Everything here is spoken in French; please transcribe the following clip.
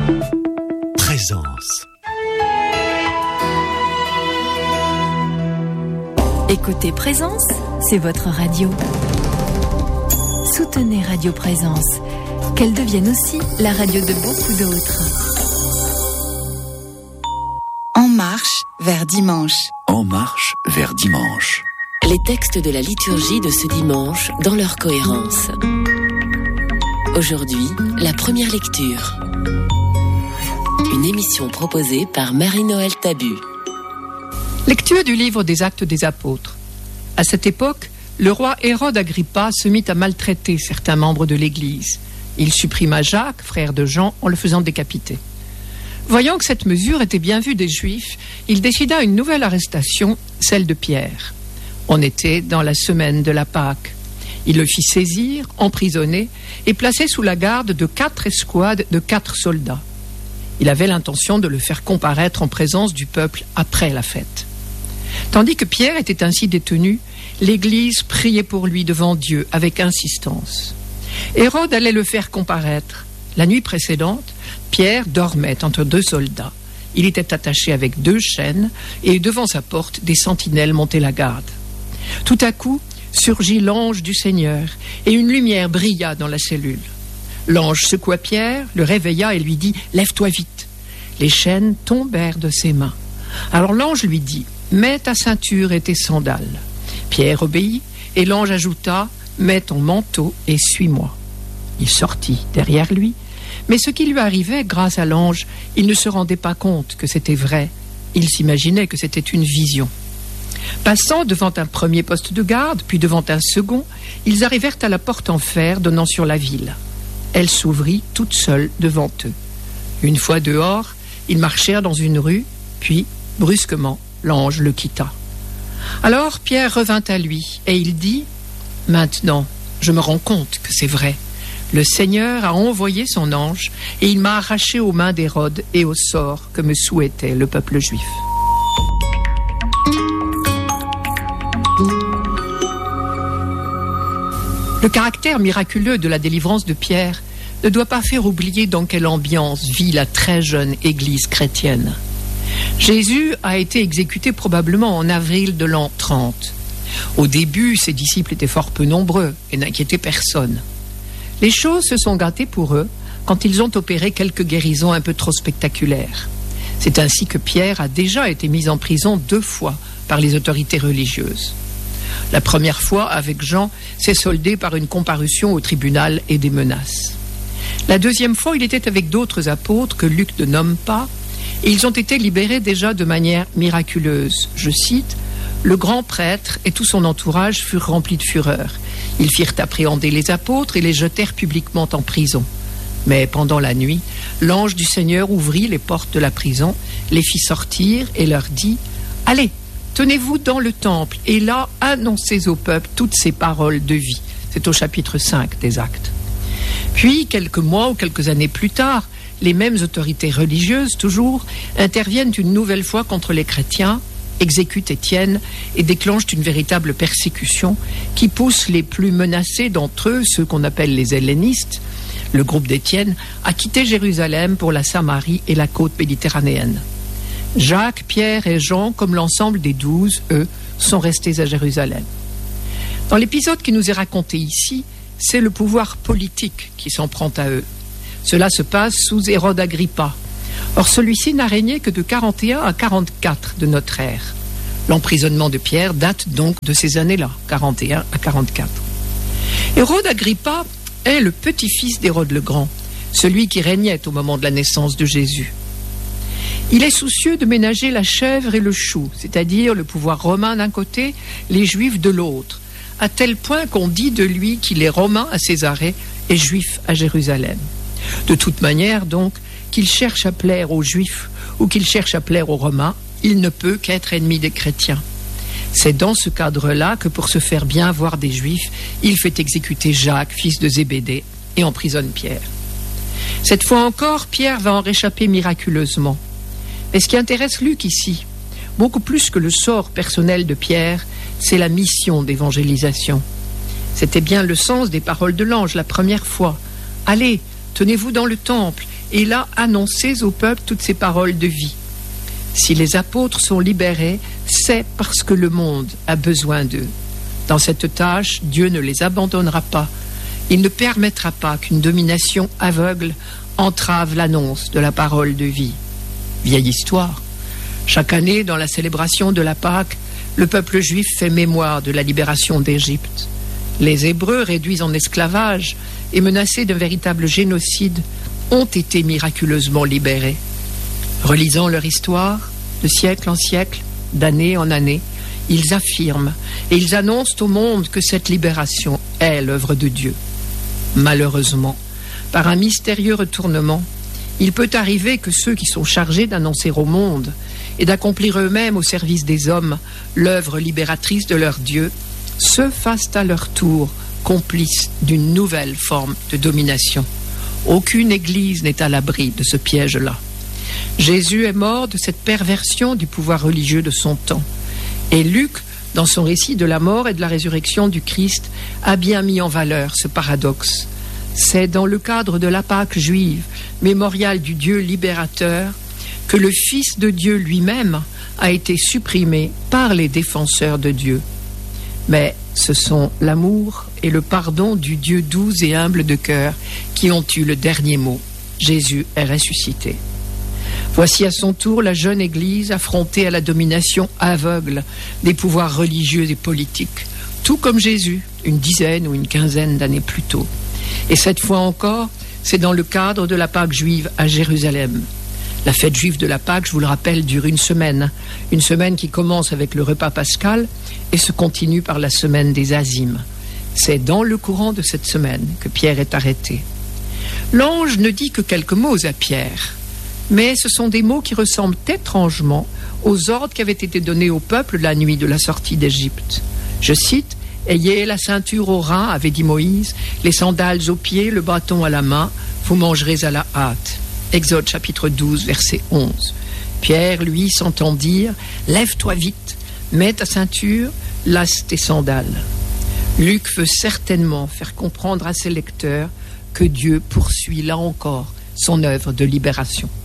Présence. Écoutez Présence, c'est votre radio. Soutenez Radio Présence, qu'elle devienne aussi la radio de beaucoup d'autres. En marche vers dimanche. En marche vers dimanche. Les textes de la liturgie de ce dimanche dans leur cohérence. Aujourd'hui, la première lecture. Une émission proposée par Marie-Noël Tabu. Lecture du livre des Actes des Apôtres. À cette époque, le roi Hérode Agrippa se mit à maltraiter certains membres de l'Église. Il supprima Jacques, frère de Jean, en le faisant décapiter. Voyant que cette mesure était bien vue des Juifs, il décida une nouvelle arrestation, celle de Pierre. On était dans la semaine de la Pâque. Il le fit saisir, emprisonner et placer sous la garde de 4 escouades de 4 soldats. Il avait l'intention de le faire comparaître en présence du peuple après la fête. Tandis que Pierre était ainsi détenu, l'Église priait pour lui devant Dieu avec insistance. Hérode allait le faire comparaître. La nuit précédente, Pierre dormait entre 2 soldats. Il était attaché avec 2 chaînes et devant sa porte, des sentinelles montaient la garde. Tout à coup, surgit l'ange du Seigneur et une lumière brilla dans la cellule. L'ange secoua Pierre, le réveilla et lui dit « Lève-toi vite !» Les chaînes tombèrent de ses mains. Alors l'ange lui dit « Mets ta ceinture et tes sandales ». Pierre obéit et l'ange ajouta « Mets ton manteau et suis-moi ». Il sortit derrière lui, mais ce qui lui arrivait grâce à l'ange, il ne se rendait pas compte que c'était vrai. Il s'imaginait que c'était une vision. Passant devant un premier poste de garde, puis devant un second, ils arrivèrent à la porte en fer donnant sur la ville. Elle s'ouvrit toute seule devant eux. Une fois dehors, ils marchèrent dans une rue, puis, brusquement, l'ange le quitta. Alors Pierre revint à lui, et il dit « Maintenant, je me rends compte que c'est vrai. Le Seigneur a envoyé son ange, et il m'a arraché aux mains d'Hérode et au sort que me souhaitait le peuple juif. » Le caractère miraculeux de la délivrance de Pierre ne doit pas faire oublier dans quelle ambiance vit la très jeune Église chrétienne. Jésus a été exécuté probablement en avril de l'an 30. Au début, ses disciples étaient fort peu nombreux et n'inquiétaient personne. Les choses se sont gâtées pour eux quand ils ont opéré quelques guérisons un peu trop spectaculaires. C'est ainsi que Pierre a déjà été mis en prison 2 fois par les autorités religieuses. La première fois, avec Jean, s'est soldée par une comparution au tribunal et des menaces. La deuxième fois, il était avec d'autres apôtres que Luc ne nomme pas, et ils ont été libérés déjà de manière miraculeuse. Je cite, « Le grand prêtre et tout son entourage furent remplis de fureur. Ils firent appréhender les apôtres et les jetèrent publiquement en prison. Mais pendant la nuit, l'ange du Seigneur ouvrit les portes de la prison, les fit sortir et leur dit, « Allez, tenez-vous dans le temple, et là, annoncez au peuple toutes ces paroles de vie. » C'est au chapitre 5 des Actes. Puis, quelques mois ou quelques années plus tard, les mêmes autorités religieuses, toujours, interviennent une nouvelle fois contre les chrétiens, exécutent Étienne et déclenchent une véritable persécution qui pousse les plus menacés d'entre eux, ceux qu'on appelle les hellénistes, le groupe d'Étienne, à quitter Jérusalem pour la Samarie et la côte méditerranéenne. Jacques, Pierre et Jean, comme l'ensemble des 12, eux, sont restés à Jérusalem. Dans l'épisode qui nous est raconté ici, c'est le pouvoir politique qui s'en prend à eux. Cela se passe sous Hérode Agrippa. Or, celui-ci n'a régné que de 41 à 44 de notre ère. L'emprisonnement de Pierre date donc de ces années-là, 41 à 44. Hérode Agrippa est le petit-fils d'Hérode le Grand, celui qui régnait au moment de la naissance de Jésus. Il est soucieux de ménager la chèvre et le chou, c'est-à-dire le pouvoir romain d'un côté, les Juifs de l'autre, à tel point qu'on dit de lui qu'il est romain à Césarée et juif à Jérusalem. De toute manière, donc, qu'il cherche à plaire aux Juifs ou qu'il cherche à plaire aux Romains, il ne peut qu'être ennemi des chrétiens. C'est dans ce cadre-là que, pour se faire bien voir des Juifs, il fait exécuter Jacques, fils de Zébédée, et emprisonne Pierre. Cette fois encore, Pierre va en réchapper miraculeusement. Mais ce qui intéresse Luc ici, beaucoup plus que le sort personnel de Pierre, c'est la mission d'évangélisation. C'était bien le sens des paroles de l'ange la première fois. « Allez, tenez-vous dans le temple et il a annoncé au peuple toutes ces paroles de vie. Si les apôtres sont libérés, c'est parce que le monde a besoin d'eux. Dans cette tâche, Dieu ne les abandonnera pas. Il ne permettra pas qu'une domination aveugle entrave l'annonce de la parole de vie. Vieille histoire. Chaque année, dans la célébration de la Pâque, le peuple juif fait mémoire de la libération d'Égypte. Les Hébreux, réduits en esclavage et menacés d'un véritable génocide, ont été miraculeusement libérés. Relisant leur histoire, de siècle en siècle, d'année en année, ils affirment et ils annoncent au monde que cette libération est l'œuvre de Dieu. Malheureusement, par un mystérieux retournement, il peut arriver que ceux qui sont chargés d'annoncer au monde et d'accomplir eux-mêmes au service des hommes l'œuvre libératrice de leur Dieu se fassent à leur tour complices d'une nouvelle forme de domination. Aucune église n'est à l'abri de ce piège-là. Jésus est mort de cette perversion du pouvoir religieux de son temps. Et Luc, dans son récit de la mort et de la résurrection du Christ, a bien mis en valeur ce paradoxe. C'est dans le cadre de la Pâque juive, mémorial du Dieu libérateur, que le Fils de Dieu lui-même a été supprimé par les défenseurs de Dieu. Mais ce sont l'amour et le pardon du Dieu doux et humble de cœur qui ont eu le dernier mot. Jésus est ressuscité. Voici à son tour la jeune Église affrontée à la domination aveugle des pouvoirs religieux et politiques, tout comme Jésus, une dizaine ou une quinzaine d'années plus tôt. Et cette fois encore, c'est dans le cadre de la Pâque juive à Jérusalem. La fête juive de la Pâque, je vous le rappelle, dure une semaine qui commence avec le repas pascal et se continue par la semaine des Azimes. C'est dans le courant de cette semaine que Pierre est arrêté. L'ange ne dit que quelques mots à Pierre, mais ce sont des mots qui ressemblent étrangement aux ordres qui avaient été donnés au peuple la nuit de la sortie d'Égypte. Je cite, « Ayez la ceinture au rein, avait dit Moïse, les sandales aux pieds, le bâton à la main, vous mangerez à la hâte. » Exode chapitre 12, verset 11. Pierre, lui, s'entend dire « Lève-toi vite, mets ta ceinture, lasse tes sandales. » Luc veut certainement faire comprendre à ses lecteurs que Dieu poursuit là encore son œuvre de libération.